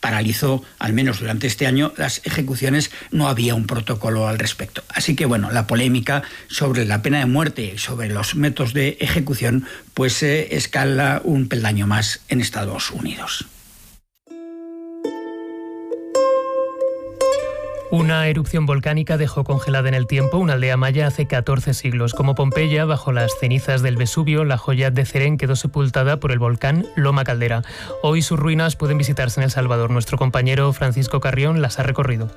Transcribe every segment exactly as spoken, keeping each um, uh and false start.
paralizó, al menos durante este año, las ejecuciones. No había un protocolo al respecto. Así que, bueno, la polémica sobre la pena de muerte y sobre los métodos de ejecución, pues eh, escala un peldaño más en Estados Unidos. Una erupción volcánica dejó congelada en el tiempo una aldea maya hace catorce siglos. Como Pompeya, bajo las cenizas del Vesubio, la joya de Cerén quedó sepultada por el volcán Loma Caldera. Hoy sus ruinas pueden visitarse en El Salvador. Nuestro compañero Francisco Carrión las ha recorrido.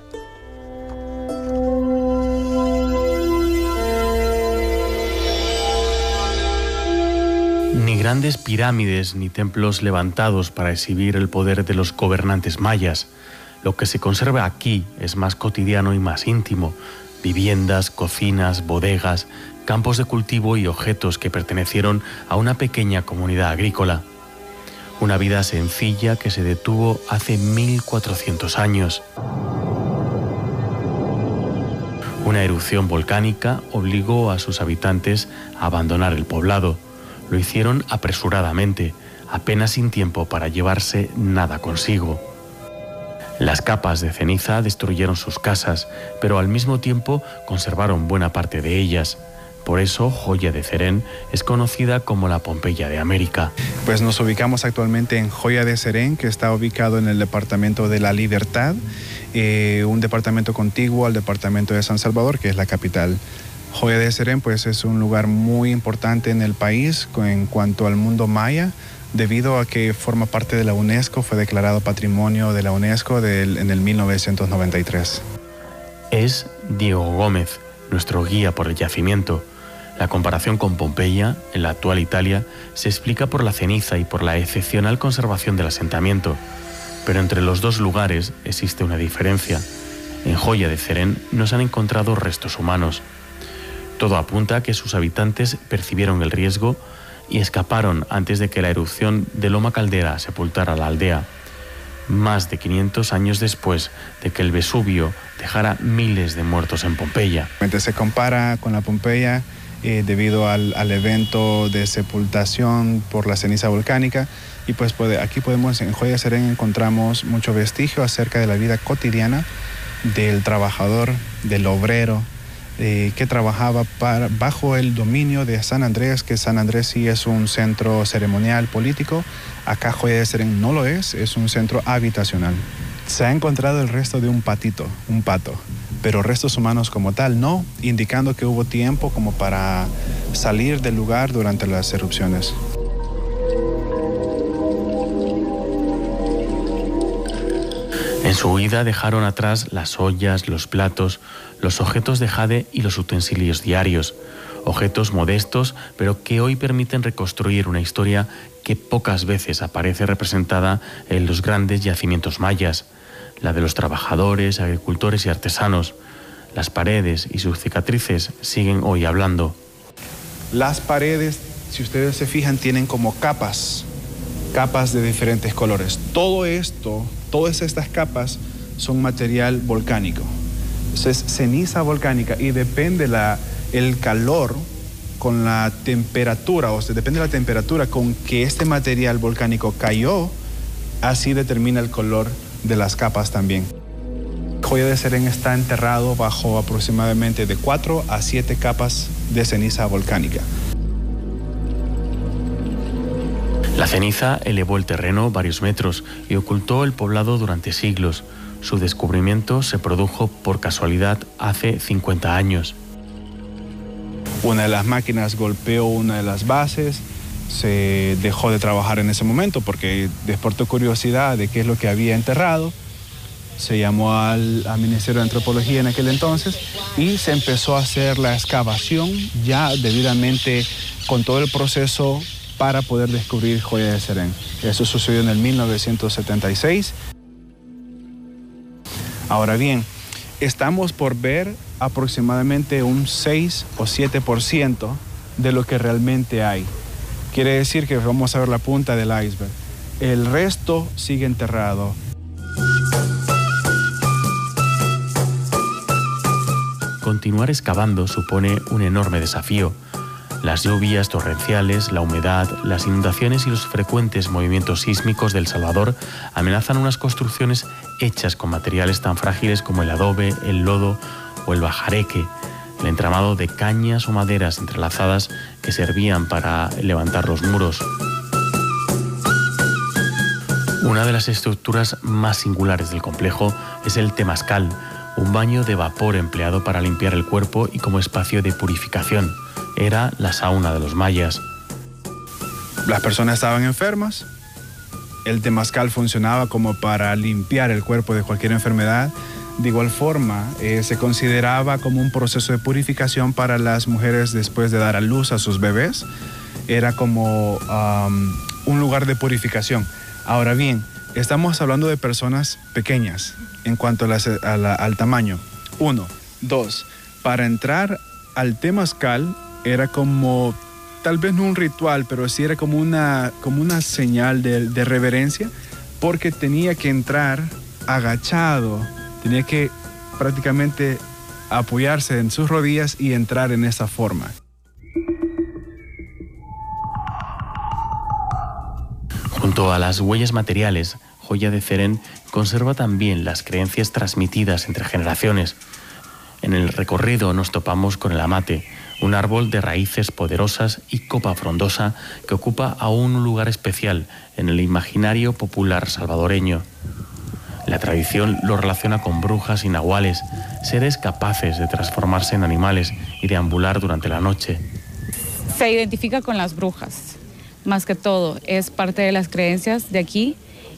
Ni grandes pirámides ni templos levantados para exhibir el poder de los gobernantes mayas. Lo que se conserva aquí es más cotidiano y más íntimo. Viviendas, cocinas, bodegas, campos de cultivo y objetos que pertenecieron a una pequeña comunidad agrícola. Una vida sencilla que se detuvo hace mil cuatrocientos años. Una erupción volcánica obligó a sus habitantes a abandonar el poblado. Lo hicieron apresuradamente, apenas sin tiempo para llevarse nada consigo. Las capas de ceniza destruyeron sus casas, pero al mismo tiempo conservaron buena parte de ellas. Por eso, Joya de Cerén es conocida como la Pompeya de América. Pues nos ubicamos actualmente en Joya de Cerén, que está ubicado en el departamento de La Libertad, eh, un departamento contiguo al departamento de San Salvador, que es la capital. Joya de Cerén pues, es un lugar muy importante en el país en cuanto al mundo maya, debido a que forma parte de la UNESCO, fue declarado Patrimonio de la UNESCO del, en el mil novecientos noventa y tres. Es Diego Gómez, nuestro guía por el yacimiento. La comparación con Pompeya, en la actual Italia, se explica por la ceniza y por la excepcional conservación del asentamiento. Pero entre los dos lugares existe una diferencia. En Joya de Cerén no se han encontrado restos humanos. Todo apunta a que sus habitantes percibieron el riesgo y escaparon antes de que la erupción de Loma Caldera sepultara la aldea, más de quinientos años después de que el Vesubio dejara miles de muertos en Pompeya. Se compara con la Pompeya eh, debido al, al evento de sepultación por la ceniza volcánica, y pues puede, aquí podemos, en Joya de Cerén encontramos mucho vestigio acerca de la vida cotidiana del trabajador, del obrero, Eh, que trabajaba para, bajo el dominio de San Andrés, que San Andrés sí es un centro ceremonial político. Acá Joya de Cerén no lo es, es un centro habitacional. Se ha encontrado el resto de un patito, un pato, pero restos humanos como tal no, indicando que hubo tiempo como para salir del lugar durante las erupciones. En su huida dejaron atrás las ollas, los platos, los objetos de jade y los utensilios diarios, objetos modestos, pero que hoy permiten reconstruir una historia que pocas veces aparece representada en los grandes yacimientos mayas, la de los trabajadores, agricultores y artesanos. Las paredes y sus cicatrices siguen hoy hablando. Las paredes, si ustedes se fijan, tienen como capas, capas de diferentes colores. Todo esto, todas estas capas son material volcánico. Eso es ceniza volcánica y depende la, el calor con la temperatura, o sea, depende de la temperatura con que este material volcánico cayó, así determina el color de las capas también. Joya de Cerén está enterrado bajo aproximadamente de cuatro a siete capas de ceniza volcánica. La ceniza elevó el terreno varios metros y ocultó el poblado durante siglos. Su descubrimiento se produjo por casualidad hace cincuenta años. Una de las máquinas golpeó una de las bases, se dejó de trabajar en ese momento porque despertó curiosidad de qué es lo que había enterrado. Se llamó al, al Ministerio de Antropología en aquel entonces y se empezó a hacer la excavación ya debidamente con todo el proceso para poder descubrir Joya de Cerén. Eso sucedió en el mil novecientos setenta y seis. Ahora bien, estamos por ver aproximadamente un seis o siete por ciento de lo que realmente hay. Quiere decir que vamos a ver la punta del iceberg. El resto sigue enterrado. Continuar excavando supone un enorme desafío. Las lluvias torrenciales, la humedad, las inundaciones y los frecuentes movimientos sísmicos de El Salvador amenazan unas construcciones hechas con materiales tan frágiles como el adobe, el lodo o el bajareque, el entramado de cañas o maderas entrelazadas que servían para levantar los muros. Una de las estructuras más singulares del complejo es el temazcal, un baño de vapor empleado para limpiar el cuerpo y como espacio de purificación. Era la sauna de los mayas. Las personas estaban enfermas, el temazcal funcionaba como para limpiar el cuerpo de cualquier enfermedad. De igual forma, eh, se consideraba como un proceso de purificación para las mujeres después de dar a luz a sus bebés. Era como um, un lugar de purificación. Ahora bien, estamos hablando de personas pequeñas en cuanto a la, a la, al tamaño. Uno. Dos. Para entrar al temazcal era como, tal vez no un ritual, pero sí era como una, como una señal de, de reverencia, porque tenía que entrar agachado, tenía que prácticamente apoyarse en sus rodillas y entrar en esa forma. Junto a las huellas materiales, Joya de Cerén conserva también las creencias transmitidas entre generaciones. En el recorrido nos topamos con el amate, un árbol de raíces poderosas y copa frondosa que ocupa aún un lugar especial en el imaginario popular salvadoreño. La tradición lo relaciona con brujas y nahuales, seres capaces de transformarse en animales y deambular durante la noche. Se identifica con las brujas, más que todo, es parte de las creencias de aquí,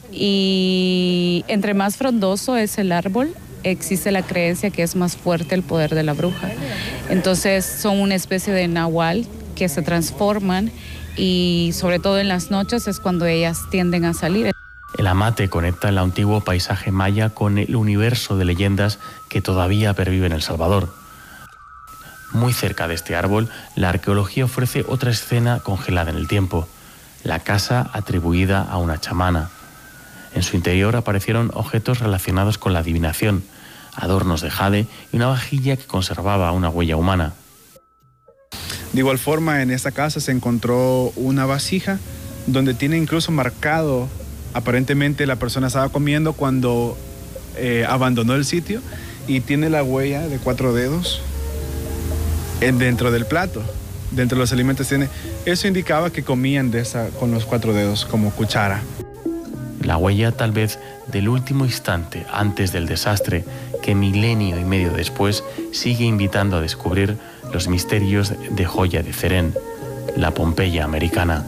y entre más frondoso es el árbol, existe la creencia que es más fuerte el poder de la bruja. Entonces son una especie de nahual que se transforman y sobre todo en las noches es cuando ellas tienden a salir. El amate conecta el antiguo paisaje maya con el universo de leyendas que todavía pervive en El Salvador. Muy cerca de este árbol, la arqueología ofrece otra escena congelada en el tiempo, la casa atribuida a una chamana. En su interior aparecieron objetos relacionados con la adivinación, adornos de jade y una vajilla que conservaba una huella humana. De igual forma, en esta casa se encontró una vasija donde tiene incluso marcado, aparentemente la persona estaba comiendo cuando eh, abandonó el sitio, y tiene la huella de cuatro dedos dentro del plato, dentro de los alimentos. Tiene, eso indicaba que comían de esa, con los cuatro dedos como cuchara. La huella tal vez del último instante antes del desastre que milenio y medio después sigue invitando a descubrir los misterios de Joya de Cerén, la Pompeya americana.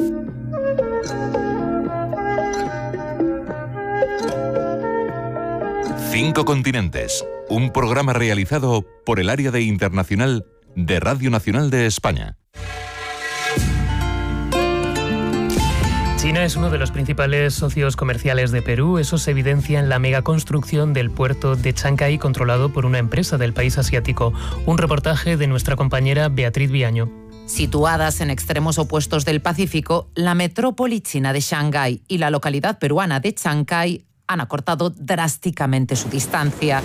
Cinco continentes, un programa realizado por el Área de Internacional de Radio Nacional de España. China es uno de los principales socios comerciales de Perú. Eso se evidencia en la megaconstrucción del puerto de Chancay, controlado por una empresa del país asiático. Un reportaje de nuestra compañera Beatriz Viaño. Situadas en extremos opuestos del Pacífico, la metrópoli china de Shanghái y la localidad peruana de Chancay han acortado drásticamente su distancia.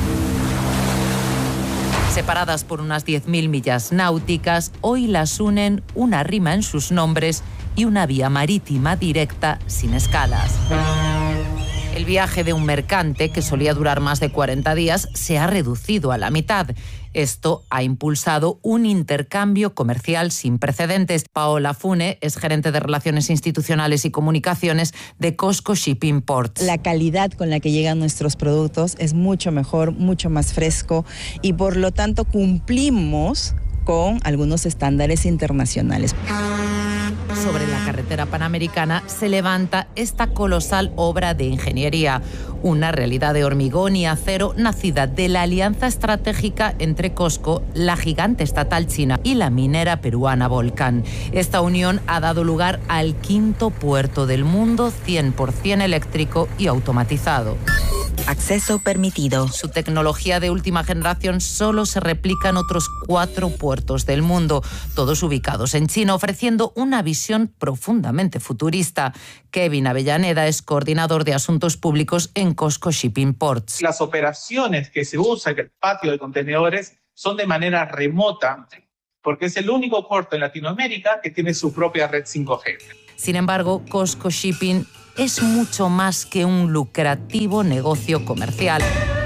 Separadas por unas diez mil millas náuticas, hoy las unen una rima en sus nombres y una vía marítima directa sin escalas. El viaje de un mercante, que solía durar más de cuarenta días, se ha reducido a la mitad. Esto ha impulsado un intercambio comercial sin precedentes. Paola Fune es gerente de Relaciones Institucionales y Comunicaciones de Costco Shipping Ports. La calidad con la que llegan nuestros productos es mucho mejor, mucho más fresco, y por lo tanto cumplimos con algunos estándares internacionales. Sobre la carretera panamericana se levanta esta colosal obra de ingeniería, una realidad de hormigón y acero nacida de la alianza estratégica entre Costco, la gigante estatal china, y la minera peruana Volcán. Esta unión ha dado lugar al quinto puerto del mundo cien por ciento eléctrico y automatizado. Acceso permitido. Su tecnología de última generación solo se replica en otros cuatro puertos del mundo, todos ubicados en China, ofreciendo una visión profundamente futurista. Kevin Avellaneda es coordinador de asuntos públicos en Costco Shipping Ports. Las operaciones que se usan en el patio de contenedores son de manera remota. porque es el único puerto en Latinoamérica que tiene su propia red cinco G. Sin embargo, COSCO Shipping es mucho más que un lucrativo negocio comercial.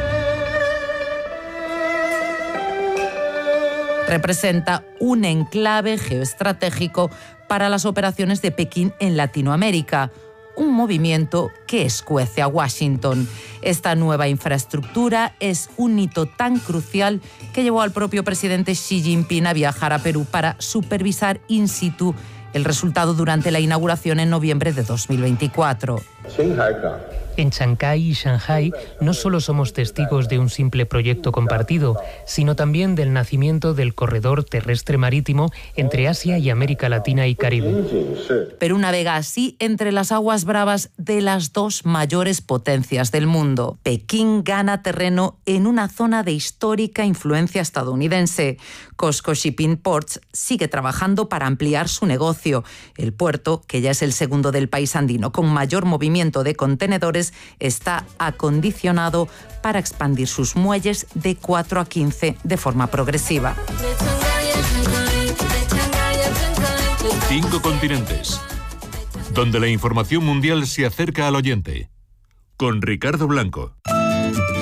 Representa un enclave geoestratégico para las operaciones de Pekín en Latinoamérica, un movimiento que escuece a Washington. Esta nueva infraestructura es un hito tan crucial que llevó al propio presidente Xi Jinping a viajar a Perú para supervisar in situ el resultado durante la inauguración en noviembre de dos mil veinticuatro. En Chancay y Shanghái no solo somos testigos de un simple proyecto compartido, sino también del nacimiento del corredor terrestre marítimo entre Asia y América Latina y Caribe. Perú navega así entre las aguas bravas de las dos mayores potencias del mundo. Pekín gana terreno en una zona de histórica influencia estadounidense. COSCO Shipping Ports sigue trabajando para ampliar su negocio. El puerto, que ya es el segundo del país andino con mayor movimiento de contenedores, está acondicionado para expandir sus muelles de cuatro a quince de forma progresiva. Cinco continentes, donde la información mundial se acerca al oyente. Con Ricardo Blanco.